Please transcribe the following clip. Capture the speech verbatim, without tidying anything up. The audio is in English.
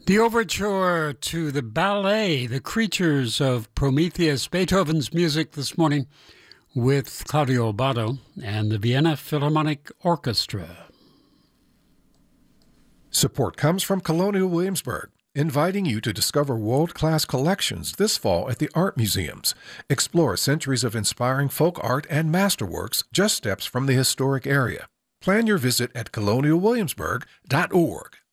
The overture to the ballet, The Creatures of Prometheus, Beethoven's music this morning with Claudio Abbado and the Vienna Philharmonic Orchestra. Support comes from Colonial Williamsburg, inviting you to discover world-class collections this fall at the art museums. Explore centuries of inspiring folk art and masterworks just steps from the historic area. Plan your visit at colonial williamsburg dot org.